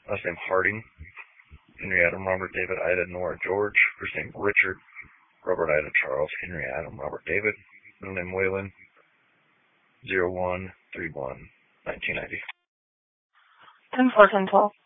Last name Harding. Henry Adam Robert David Ida Nora George. First name Richard. Robert Ida Charles Henry Adam Robert David. Middle name Waylon. 0131 1990. 10-4, 10-12.